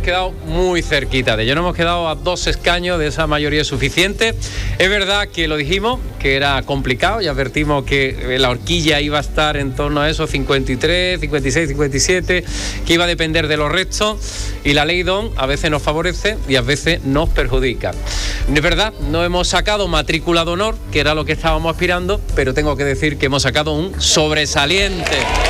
quedado muy cerquita de ello, nos hemos quedado a 2 escaños de esa mayoría suficiente. Es verdad que lo dijimos, que era complicado, y advertimos que la horquilla iba a estar en torno a esos 53, 56, 57, que iba a depender de los restos, y la ley DON a veces nos favorece y a veces nos perjudica. Es verdad, no hemos sacado matrícula de honor, que era lo que estábamos aspirando, pero tengo que decir que hemos sacado un sobresaliente.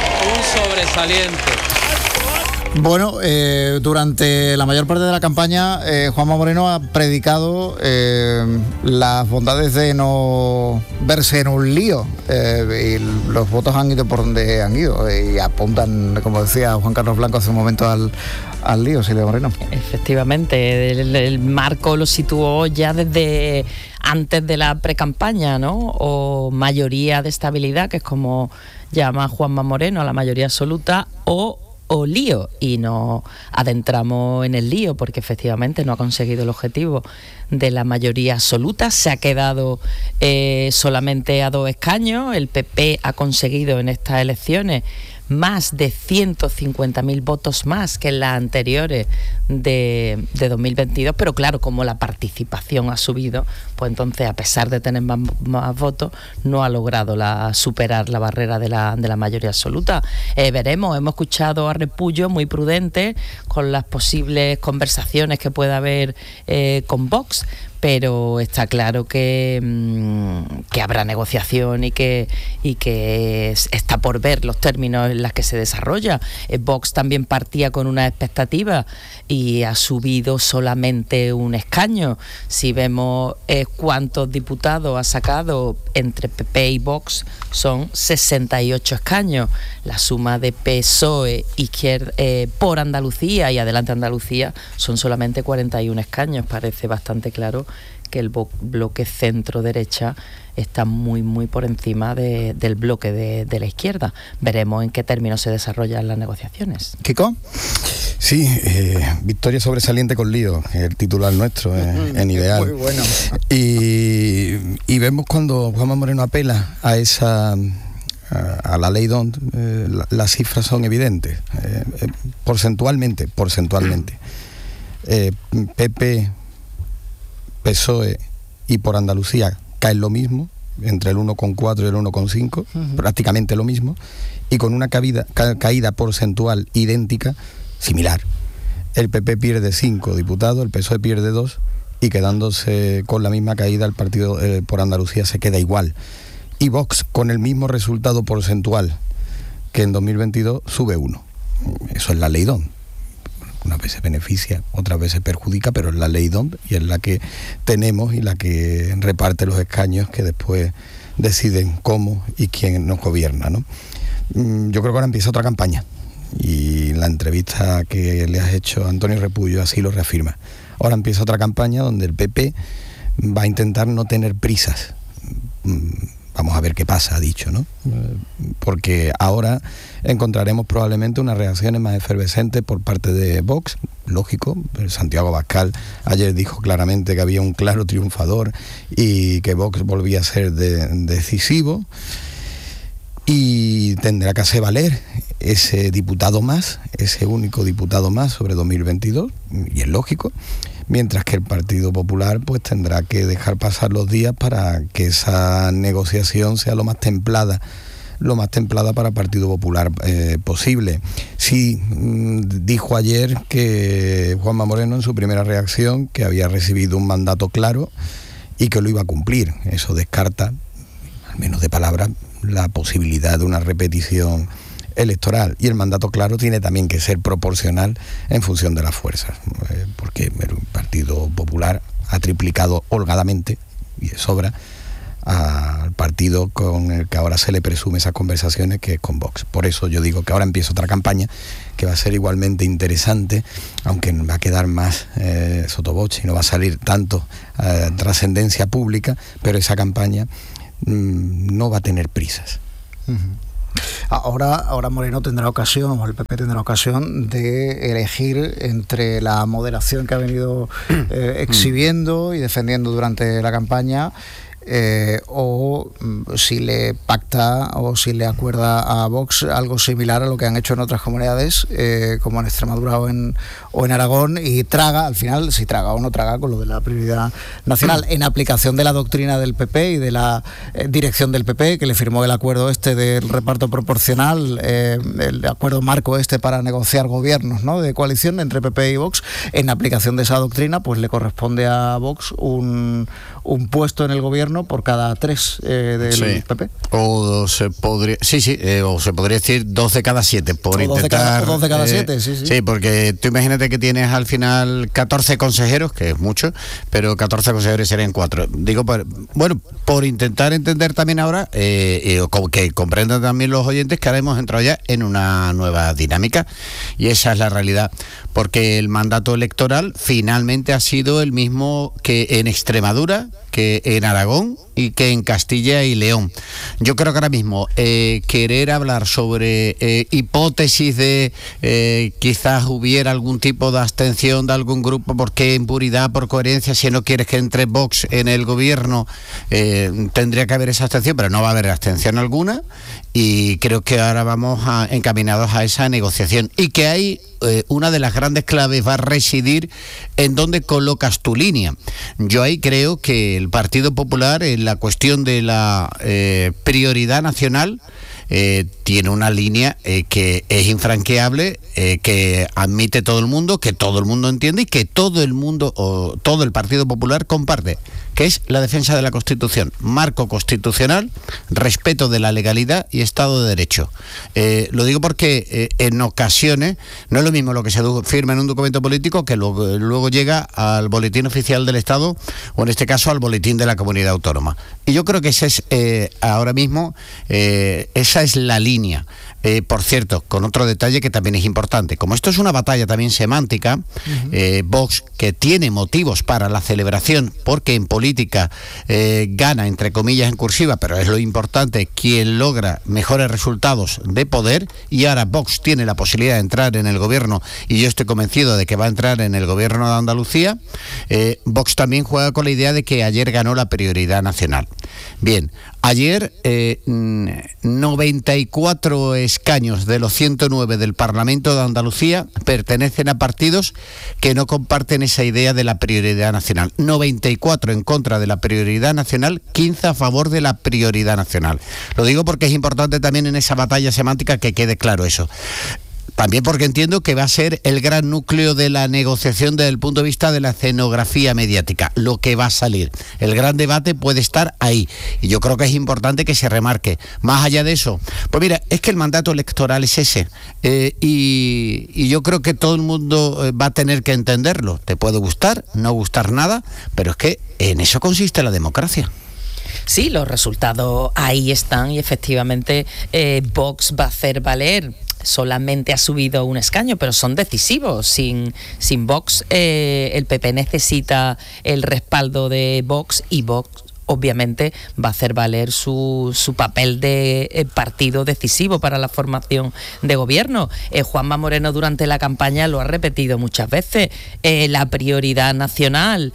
Bueno, durante la mayor parte de la campaña, Juanma Moreno ha predicado las bondades de no verse en un lío, y los votos han ido por donde han ido, y apuntan, como decía Juan Carlos Blanco hace un momento, al lío, Silvia Moreno. Efectivamente, el marco lo situó ya desde antes de la precampaña, ¿no? O mayoría de estabilidad, que es como llama Juanma Moreno a la mayoría absoluta, o lío, y nos adentramos en el lío porque efectivamente no ha conseguido el objetivo de la mayoría absoluta, se ha quedado solamente a 2 escaños. El PP ha conseguido en estas elecciones más de 150.000 votos más que en las anteriores de 2022, pero claro, como la participación ha subido, pues entonces, a pesar de tener más votos, no ha logrado superar la barrera de la mayoría absoluta. Veremos, hemos escuchado a Repullo muy prudente con las posibles conversaciones que pueda haber con Vox, pero está claro que habrá negociación y que está por ver los términos en los que se desarrolla. Vox también partía con una expectativa y ha subido solamente un escaño. Si vemos cuántos diputados ha sacado entre PP y Vox, son 68 escaños. La suma de PSOE, Izquierda, por Andalucía y Adelante Andalucía son solamente 41 escaños. Parece bastante claro que el bloque centro-derecha está muy, muy por encima del bloque de la izquierda. Veremos en qué términos se desarrollan las negociaciones. ¿Kiko? Sí, victoria sobresaliente con lío, el titular nuestro en Ideal. Muy bueno. Y vemos cuando Juanma Moreno apela a la ley DON, las cifras son evidentes, porcentualmente. PP, PSOE y por Andalucía caen lo mismo, entre el 1,4 y el 1,5, prácticamente lo mismo, y con una caída porcentual idéntica, similar. El PP pierde 5 diputados, el PSOE pierde 2, y quedándose con la misma caída, el partido por Andalucía se queda igual. Y Vox, con el mismo resultado porcentual que en 2022, sube 1. Eso es la ley DON. Unas veces beneficia, otras veces perjudica, pero es la ley DON y es la que tenemos y la que reparte los escaños que después deciden cómo y quién nos gobierna, ¿no? Yo creo que ahora empieza otra campaña, y la entrevista que le has hecho a Antonio Repullo así lo reafirma. Ahora empieza otra campaña donde el PP va a intentar no tener prisas. Vamos a ver qué pasa, ha dicho, ¿no? Porque ahora encontraremos probablemente unas reacciones más efervescentes por parte de Vox, lógico. Santiago Abascal ayer dijo claramente que había un claro triunfador y que Vox volvía a ser decisivo, y tendrá que hacer valer ese diputado más, ese único diputado más sobre 2022, y es lógico. Mientras que el Partido Popular pues tendrá que dejar pasar los días para que esa negociación sea lo más templada para el Partido Popular posible. Sí, dijo ayer que Juanma Moreno en su primera reacción que había recibido un mandato claro y que lo iba a cumplir. Eso descarta, al menos de palabra, la posibilidad de una repetición electoral, y el mandato claro tiene también que ser proporcional en función de las fuerzas, porque el Partido Popular ha triplicado holgadamente y de sobra al partido con el que ahora se le presume esas conversaciones, que es con Vox. Por eso yo digo que ahora empieza otra campaña que va a ser igualmente interesante, aunque va a quedar más sotoboche y no va a salir tanto trascendencia pública, pero esa campaña no va a tener prisas. Ahora Moreno tendrá ocasión, o el PP tendrá ocasión de elegir entre la moderación que ha venido exhibiendo y defendiendo durante la campaña, o si le pacta o si le acuerda a Vox algo similar a lo que han hecho en otras comunidades, como en Extremadura o en Aragón, y traga, al final, si traga o no traga con lo de la prioridad nacional, en aplicación de la doctrina del PP y de la dirección del PP, que le firmó el acuerdo del reparto proporcional, el acuerdo marco para negociar gobiernos, ¿no?, de coalición entre PP y Vox. En aplicación de esa doctrina, pues le corresponde a Vox un puesto en el gobierno por cada 3 del PP. O se podría, o se podría decir 2 de cada 7 por intentar. 2 de cada 7, sí. Sí, porque tú imagínate que tienes al final 14 consejeros, que es mucho, pero 14 consejeros serían 4. Digo, por intentar entender también ahora, que comprendan también los oyentes que ahora hemos entrado ya en una nueva dinámica, y esa es la realidad, porque el mandato electoral finalmente ha sido el mismo que en Extremadura, que en Aragón y que en Castilla y León. Yo creo que ahora mismo querer hablar sobre hipótesis de quizás hubiera algún tipo de abstención de algún grupo, porque en puridad, por coherencia, si no quieres que entre Vox en el gobierno, tendría que haber esa abstención, pero no va a haber abstención alguna, y creo que ahora vamos encaminados a esa negociación, y que hay una de las grandes claves va a residir en dónde colocas tu línea. Yo ahí creo que el Partido Popular, en la cuestión de la prioridad nacional, tiene una línea que es infranqueable, que admite todo el mundo, que todo el mundo entiende y que todo el mundo, o todo el Partido Popular comparte, que es la defensa de la Constitución, marco constitucional, respeto de la legalidad y Estado de Derecho. Lo digo porque en ocasiones no es lo mismo lo que se firma en un documento político que luego llega al boletín oficial del Estado, o en este caso al boletín de la comunidad autónoma. Y yo creo que ese es ahora mismo esa es la línea. Por cierto, con otro detalle que también es importante, como esto es una batalla también semántica, Vox, que tiene motivos para la celebración, porque en política gana, entre comillas en cursiva, pero es lo importante, quien logra mejores resultados de poder, y ahora Vox tiene la posibilidad de entrar en el gobierno, y yo estoy convencido de que va a entrar en el gobierno de Andalucía. Vox también juega con la idea de que ayer ganó la prioridad nacional. Bien, ayer 94 escaños de los 109 del Parlamento de Andalucía pertenecen a partidos que no comparten esa idea de la prioridad nacional. 94 en contra de la prioridad nacional, 15 a favor de la prioridad nacional. Lo digo porque es importante también en esa batalla semántica que quede claro eso. También porque entiendo que va a ser el gran núcleo de la negociación desde el punto de vista de la escenografía mediática, lo que va a salir. El gran debate puede estar ahí, y yo creo que es importante que se remarque. Más allá de eso, pues mira, es que el mandato electoral es ese, y yo creo que todo el mundo va a tener que entenderlo. Te puede gustar, no gustar nada, pero es que en eso consiste la democracia. Sí, los resultados ahí están, y efectivamente Vox va a hacer valer. Solamente ha subido un escaño, pero son decisivos. Sin Vox, el PP necesita el respaldo de Vox, y Vox obviamente va a hacer valer su papel de partido decisivo para la formación de gobierno. Juanma Moreno durante la campaña lo ha repetido muchas veces. La prioridad nacional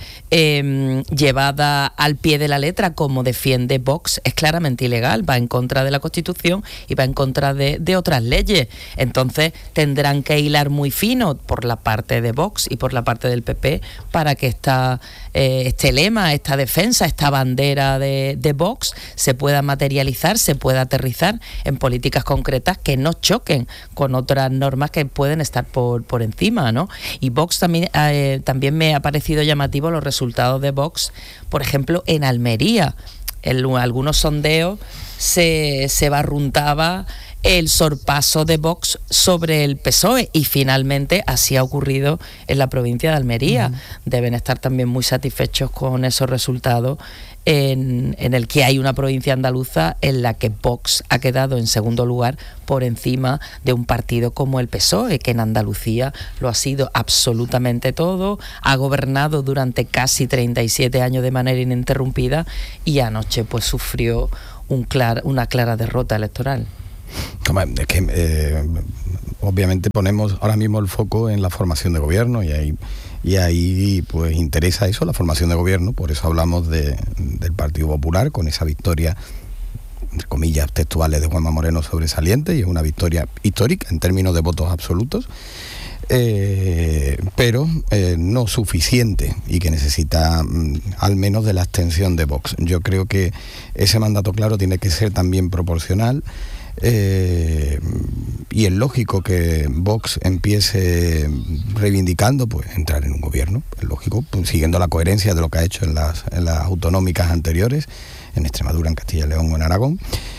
llevada al pie de la letra, como defiende Vox, es claramente ilegal, va en contra de la Constitución y va en contra de otras leyes. Entonces tendrán que hilar muy fino por la parte de Vox y por la parte del PP para que este lema, esta defensa, esta bandera de Vox se pueda materializar, se pueda aterrizar en políticas concretas que no choquen con otras normas que pueden estar por encima, ¿no? Y Vox también me ha parecido llamativo los resultados de Vox, por ejemplo, en Almería. En algunos sondeos se barruntaba el sorpaso de Vox sobre el PSOE, y finalmente así ha ocurrido en la provincia de Almería. Deben estar también muy satisfechos con esos resultados, en el que hay una provincia andaluza en la que Vox ha quedado en segundo lugar por encima de un partido como el PSOE, que en Andalucía lo ha sido absolutamente todo, ha gobernado durante casi 37 años de manera ininterrumpida, y anoche pues sufrió una clara derrota electoral. Es que obviamente ponemos ahora mismo el foco en la formación de gobierno, y ahí y ahí pues interesa eso, la formación de gobierno. Por eso hablamos del Partido Popular, con esa victoria, entre comillas textuales, de Juanma Moreno sobresaliente, y es una victoria histórica en términos de votos absolutos, pero no suficiente, y que necesita al menos de la abstención de Vox. Yo creo que ese mandato claro tiene que ser también proporcional, y es lógico que Vox empiece reivindicando pues entrar en un gobierno, es lógico, pues, siguiendo la coherencia de lo que ha hecho en las autonómicas anteriores, en Extremadura, en Castilla y León o en Aragón.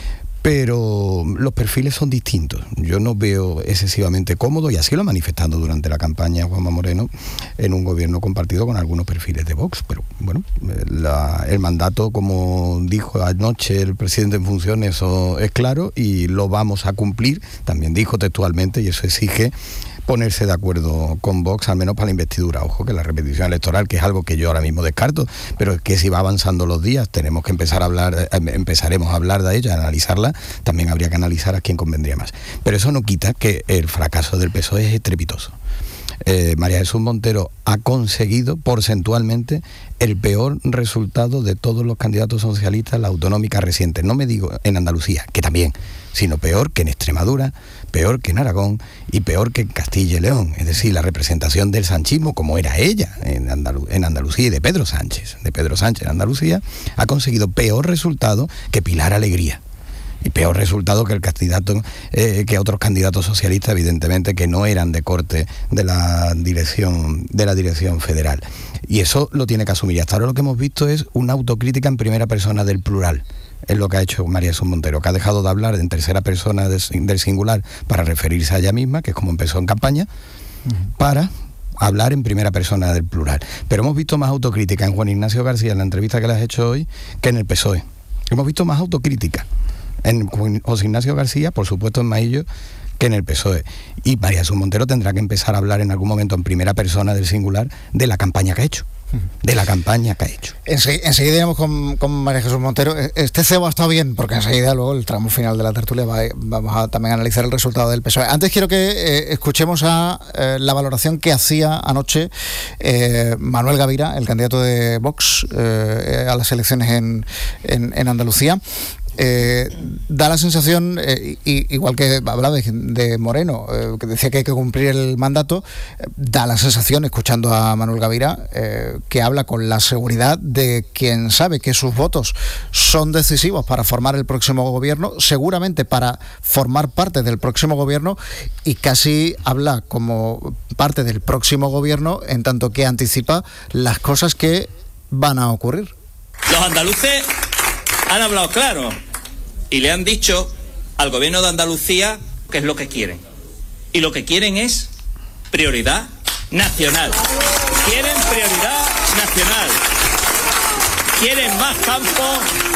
Pero los perfiles son distintos. Yo no veo excesivamente cómodo, y así lo ha manifestado durante la campaña Juanma Moreno, en un gobierno compartido con algunos perfiles de Vox. Pero bueno, el mandato, como dijo anoche el presidente en funciones, eso es claro y lo vamos a cumplir. También dijo textualmente, y eso exige ponerse de acuerdo con Vox, al menos para la investidura. Ojo, que la repetición electoral, que es algo que yo ahora mismo descarto, pero que si va avanzando los días tenemos que empezaremos a hablar de ella, a analizarla. También habría que analizar a quién convendría más. Pero eso no quita que el fracaso del PSOE es estrepitoso. María Jesús Montero ha conseguido porcentualmente el peor resultado de todos los candidatos socialistas en la autonómica reciente. No me digo en Andalucía, que también, sino peor que en Extremadura, peor que en Aragón y peor que en Castilla y León. Es decir, la representación del sanchismo, como era ella en Andalucía, y de Pedro Sánchez en Andalucía, ha conseguido peor resultado que Pilar Alegría. Y peor resultado que el candidato, que otros candidatos socialistas, evidentemente, que no eran de corte de la dirección federal. Y eso lo tiene que asumir. Y hasta ahora lo que hemos visto es una autocrítica en primera persona del plural. Es lo que ha hecho María Jesús Montero, que ha dejado de hablar en tercera persona del singular para referirse a ella misma, que es como empezó en campaña, para hablar en primera persona del plural. Pero hemos visto más autocrítica en Juan Ignacio García, en la entrevista que le has hecho hoy, que en el PSOE. Hemos visto más autocrítica en José Ignacio García, por supuesto en Maillo, que en el PSOE. Y María Jesús Montero tendrá que empezar a hablar en algún momento en primera persona del singular de la campaña que ha hecho. Enseguida iremos con María Jesús Montero. Este cebo ha estado bien, porque enseguida luego el tramo final de la tertulia vamos a también analizar el resultado del PSOE. Antes quiero que escuchemos a la valoración que hacía anoche Manuel Gavira, el candidato de Vox a las elecciones en Andalucía. Da la sensación, igual que hablaba de Moreno, que decía que hay que cumplir el mandato, da la sensación, escuchando a Manuel Gavira, que habla con la seguridad de quien sabe que sus votos son decisivos para formar el próximo gobierno, seguramente para formar parte del próximo gobierno, y casi habla como parte del próximo gobierno en tanto que anticipa las cosas que van a ocurrir. Los andaluces han hablado claro y le han dicho al gobierno de Andalucía qué es lo que quieren. Y lo que quieren es prioridad nacional. Quieren prioridad nacional. Quieren más campo.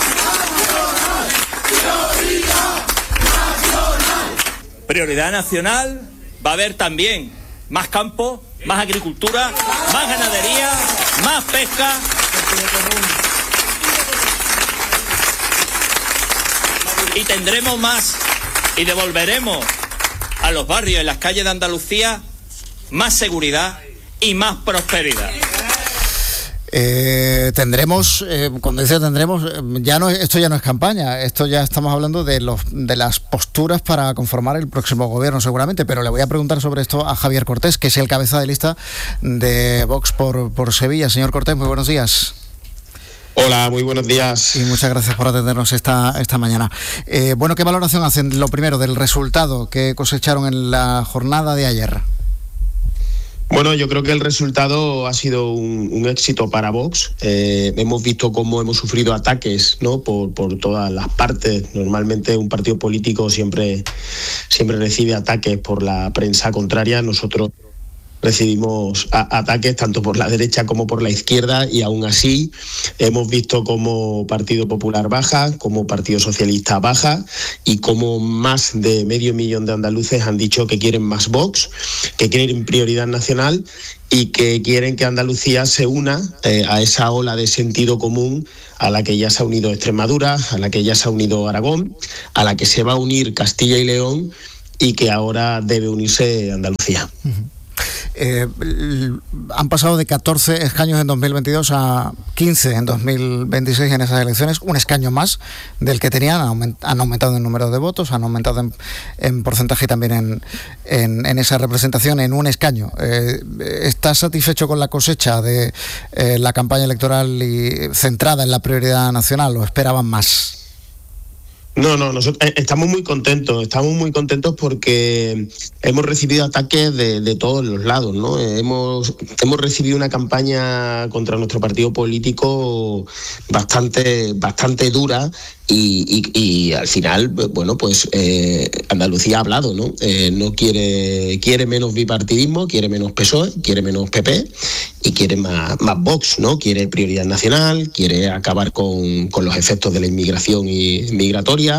Prioridad nacional. Va a haber también más campo, más agricultura, más ganadería, más pesca. Y tendremos más y devolveremos a los barrios y las calles de Andalucía más seguridad y más prosperidad. Tendremos, cuando dice tendremos, esto ya no es campaña, esto ya estamos hablando de las posturas para conformar el próximo gobierno seguramente, pero le voy a preguntar sobre esto a Javier Cortés, que es el cabeza de lista de Vox por Sevilla. Señor Cortés, muy buenos días. Hola, muy buenos días. Y muchas gracias por atendernos esta mañana. Bueno, ¿qué valoración hacen, lo primero, del resultado que cosecharon en la jornada de ayer? Bueno, yo creo que el resultado ha sido un éxito para Vox. Hemos visto cómo hemos sufrido ataques, ¿no?, por todas las partes. Normalmente un partido político siempre recibe ataques por la prensa contraria. Nosotros recibimos ataques tanto por la derecha como por la izquierda, y aún así hemos visto cómo Partido Popular baja, cómo Partido Socialista baja, y cómo más de 500.000 de andaluces han dicho que quieren más Vox, que quieren prioridad nacional y que quieren que Andalucía se una a esa ola de sentido común a la que ya se ha unido Extremadura, a la que ya se ha unido Aragón, a la que se va a unir Castilla y León y que ahora debe unirse Andalucía. Han pasado de 14 escaños en 2022 a 15 en 2026 en esas elecciones, un escaño más del que tenían, han aumentado en número de votos, han aumentado en porcentaje también en esa representación, en un escaño. ¿Estás satisfecho con la cosecha de la campaña electoral y centrada en la prioridad nacional o esperaban más? No, nosotros estamos muy contentos porque hemos recibido ataques de todos los lados, ¿no? Hemos recibido una campaña contra nuestro partido político bastante dura y al final, bueno, pues Andalucía ha hablado, ¿no? No quiere menos bipartidismo, quiere menos PSOE, quiere menos PP y quiere más Vox, ¿no? Quiere prioridad nacional, quiere acabar con los efectos de la inmigración migratoria,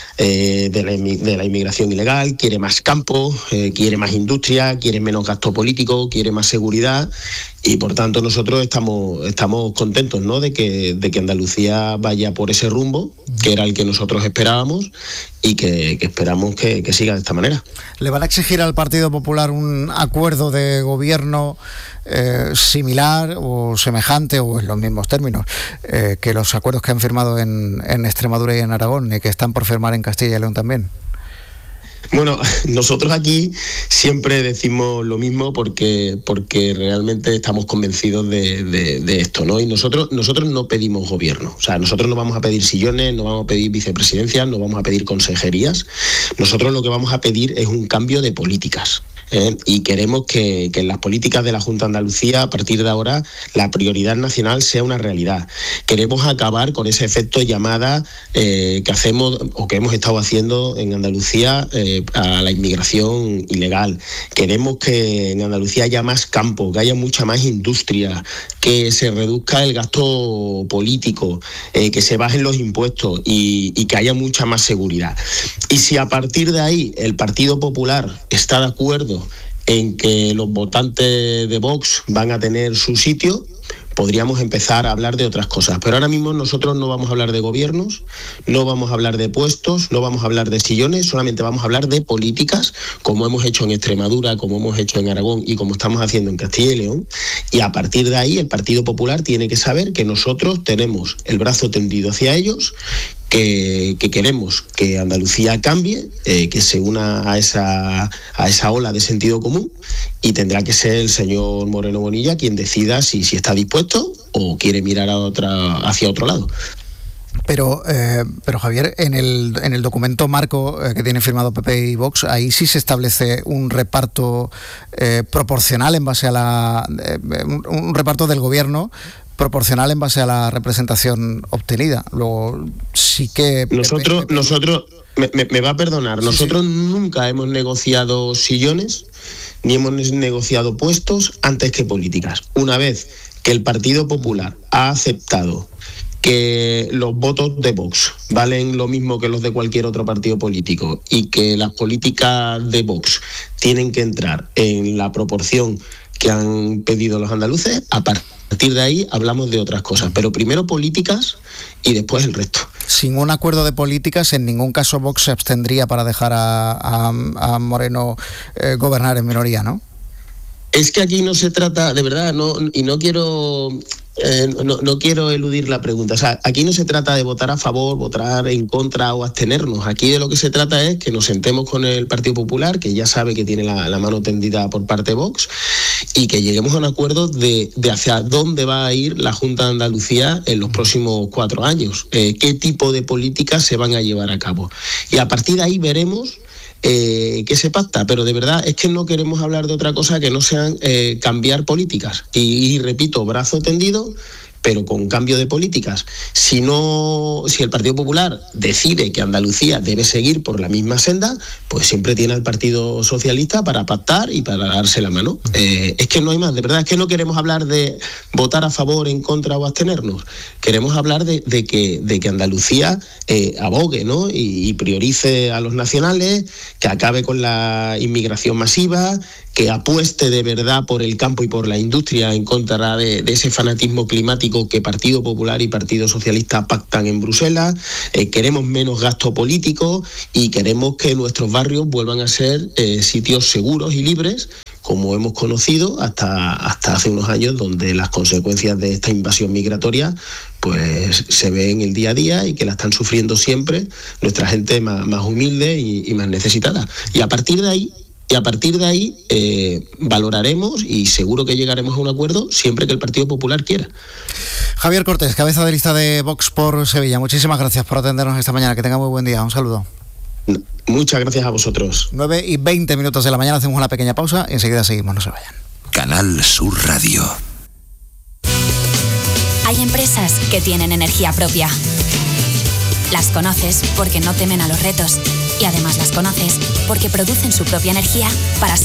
de la inmigración ilegal, quiere más campo, quiere más industria, quiere menos gasto político, quiere más seguridad y por tanto nosotros estamos contentos, ¿no? de que Andalucía vaya por ese rumbo, que era el que nosotros esperábamos y que esperamos que siga de esta manera. ¿Le van a exigir al Partido Popular un acuerdo de gobierno similar o semejante o en los mismos términos que los acuerdos que han firmado en Extremadura y en Aragón y que están por firmar en Castilla y León también? Bueno, nosotros aquí siempre decimos lo mismo porque realmente estamos convencidos de esto, ¿no? Y nosotros no pedimos gobierno, o sea, nosotros no vamos a pedir sillones, no vamos a pedir vicepresidencias, no vamos a pedir consejerías. Nosotros lo que vamos a pedir es un cambio de políticas. Y queremos que en las políticas de la Junta de Andalucía, a partir de ahora, la prioridad nacional sea una realidad. Queremos acabar con ese efecto llamada que hacemos o que hemos estado haciendo en Andalucía a la inmigración ilegal. Queremos que en Andalucía haya más campo, que haya mucha más industria, que se reduzca el gasto político, que se bajen los impuestos y que haya mucha más seguridad. Y si a partir de ahí el Partido Popular está de acuerdo en que los votantes de Vox van a tener su sitio, podríamos empezar a hablar de otras cosas. Pero ahora mismo nosotros no vamos a hablar de gobiernos, no vamos a hablar de puestos, no vamos a hablar de sillones, solamente vamos a hablar de políticas, como hemos hecho en Extremadura, como hemos hecho en Aragón y como estamos haciendo en Castilla y León. Y a partir de ahí el Partido Popular tiene que saber que nosotros tenemos el brazo tendido hacia ellos, que queremos que Andalucía cambie, que se una a esa ola de sentido común y tendrá que ser el señor Moreno Bonilla quien decida si está dispuesto o quiere mirar hacia otro lado. Pero Javier, en el documento marco que tiene firmado PP y Vox, ahí sí se establece un reparto proporcional en base a un reparto del gobierno proporcional en base a la representación obtenida. Luego sí que nosotros me va a perdonar, nosotros nunca hemos negociado sillones ni hemos negociado puestos antes que políticas. Una vez que el Partido Popular ha aceptado que los votos de Vox valen lo mismo que los de cualquier otro partido político y que las políticas de Vox tienen que entrar en la proporción que han pedido los andaluces, a partir de ahí hablamos de otras cosas, pero primero políticas y después el resto. Sin un acuerdo de políticas, en ningún caso Vox se abstendría para dejar a Moreno gobernar en minoría, ¿no? Es que aquí no se trata, de verdad, no quiero eludir la pregunta. O sea, aquí no se trata de votar a favor, votar en contra o abstenernos. Aquí de lo que se trata es que nos sentemos con el Partido Popular, que ya sabe que tiene la mano tendida por parte de Vox, y que lleguemos a un acuerdo de hacia dónde va a ir la Junta de Andalucía en los próximos 4 años, qué tipo de políticas se van a llevar a cabo. Y a partir de ahí veremos que se pacta, pero de verdad es que no queremos hablar de otra cosa que no sean cambiar políticas. Y repito, brazo tendido, pero con cambio de políticas. Si el Partido Popular decide que Andalucía debe seguir por la misma senda, pues siempre tiene al Partido Socialista para pactar y para darse la mano. Es que no hay más, de verdad, es que no queremos hablar de votar a favor, en contra o abstenernos. Queremos hablar de que Andalucía abogue, ¿no? y priorice a los nacionales, que acabe con la inmigración masiva, que apueste de verdad por el campo y por la industria en contra de ese fanatismo climático que Partido Popular y Partido Socialista pactan en Bruselas. Queremos menos gasto político y queremos que nuestros barrios vuelvan a ser sitios seguros y libres, como hemos conocido hasta hace unos años, donde las consecuencias de esta invasión migratoria pues se ven el día a día y que la están sufriendo siempre nuestra gente más humilde y más necesitada. Y a partir de ahí valoraremos y seguro que llegaremos a un acuerdo siempre que el Partido Popular quiera. Javier Cortés, cabeza de lista de Vox por Sevilla, muchísimas gracias por atendernos esta mañana. Que tenga muy buen día. Un saludo. Muchas gracias a vosotros. 9:20 de la mañana, hacemos una pequeña pausa y enseguida seguimos, no se vayan. Canal Sur Radio. Hay empresas que tienen energía propia. Las conoces porque no temen a los retos y además las conoces porque producen su propia energía para ser